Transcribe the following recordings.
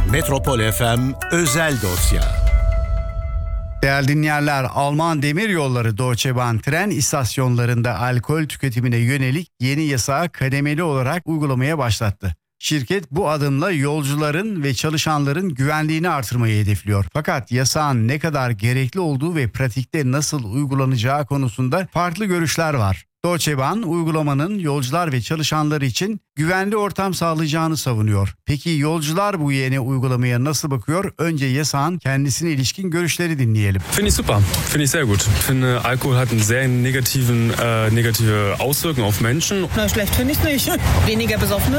Metropol FM özel dosya. Değerli dinleyenler, Alman Demiryolları Deutsche Bahn tren istasyonlarında alkol tüketimine yönelik yeni yasağı kademeli olarak uygulamaya başlattı. Şirket bu adımla yolcuların ve çalışanların güvenliğini artırmayı hedefliyor. Fakat yasağın ne kadar gerekli olduğu ve pratikte nasıl uygulanacağı konusunda farklı görüşler var. Deutsche Bahn uygulamanın yolcular ve çalışanlar için güvenli ortam sağlayacağını savunuyor. Peki yolcular bu yeni uygulamaya nasıl bakıyor? Önce yasağın kendisine ilişkin görüşleri dinleyelim. Finde ich super, finde ich sehr gut. Finde Alkohol hat eine sehr negative Auswirkungen auf Menschen. Na, schlecht finde ich nicht. Weniger Besoffene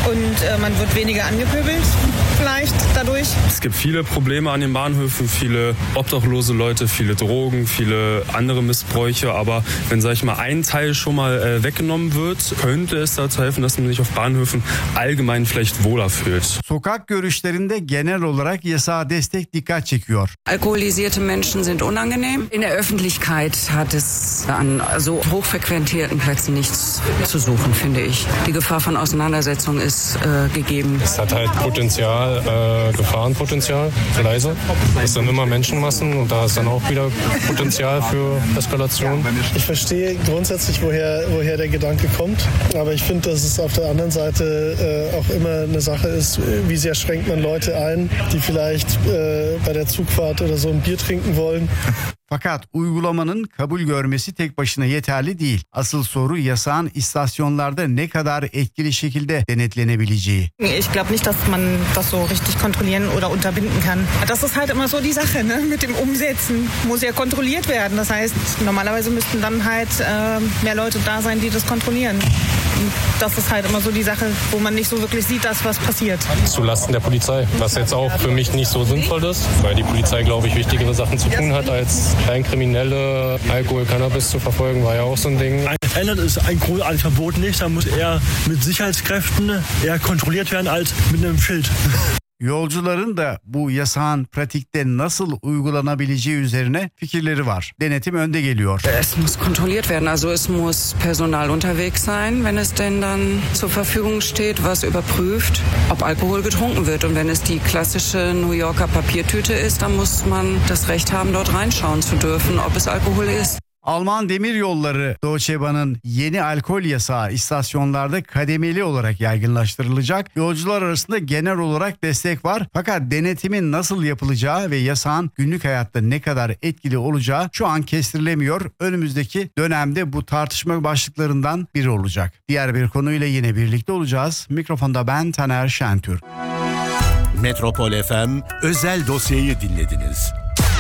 und man wird weniger angepöbelt vielleicht dadurch. Es gibt viele Probleme an den Bahnhöfen, viele obdachlose Leute, viele Drogen, viele andere Missbräuche. Aber wenn, sag ich mal, ein Teil schon mal weggenommen wird, könnte es dazu helfen, dass man sich auf Bahnhöfen allgemein vielleicht wohler fühlt. Sokak görüşlerinde genel olarak yasağa destek dikkat çekiyor. Alkoholisierte Menschen sind unangenehm. In der Öffentlichkeit hat es an so hochfrequentierten Plätzen nichts zu suchen, finde ich. Die Gefahr von Auseinandersetzung ist gegeben. Es hat halt Potenzial, Gefahrenpotenzial, leise. Es sind immer Menschenmassen und da ist dann auch wieder Potenzial für Eskalation. Ich verstehe grundsätzlich, woher der Gedanke kommt, aber ich finde, dass es auf der anderen Seite auch immer eine Sache ist, wie sehr schränkt man Leute ein, die vielleicht bei der Zugfahrt oder so ein Bier trinken wollen. Fakat uygulamanın kabul görmesi tek başına yeterli değil. Asıl soru yasağın istasyonlarda ne kadar etkili şekilde denetlenebileceği. Ich glaube nicht, dass man das so richtig kontrollieren oder unterbinden kann. Das ist halt immer so die Sache, ne? Mit dem Umsetzen muss ja kontrolliert werden. Das heißt, normalerweise müssten dann halt mehr Leute da sein, die das kontrollieren. Das ist halt immer so die Sache, wo man nicht so wirklich sieht, dass was passiert. Zulasten der Polizei, was jetzt auch für mich nicht so sinnvoll ist, weil die Polizei, glaube ich, wichtigere Sachen zu tun hat, als Kleinkriminelle Alkohol, Cannabis zu verfolgen, war ja auch so ein Ding. Ändert ist ein grundsätzlich Verbot nicht, da muss eher mit Sicherheitskräften eher kontrolliert werden als mit einem Schild. Yolcuların da bu yasağın pratikte nasıl uygulanabileceği üzerine fikirleri var. Denetim önde geliyor. Es muss kontrolliert werden, also es muss Personal unterwegs sein, wenn es denn dann zur Verfügung steht, was überprüft, ob Alkohol getrunken wird. Und wenn es die klassische New Yorker Papiertüte ist, dann muss man das Recht haben, dort reinschauen zu dürfen, ob es Alkohol ist. Alman Demiryolları Deutsche Bahn'ın yeni alkol yasağı istasyonlarda kademeli olarak yaygınlaştırılacak. Yolcular arasında genel olarak destek var. Fakat denetimin nasıl yapılacağı ve yasağın günlük hayatta ne kadar etkili olacağı şu an kestirilemiyor. Önümüzdeki dönemde bu tartışma başlıklarından biri olacak. Diğer bir konuyla yine birlikte olacağız. Mikrofonda ben Taner Şentürk. Metropol FM özel dosyayı dinlediniz.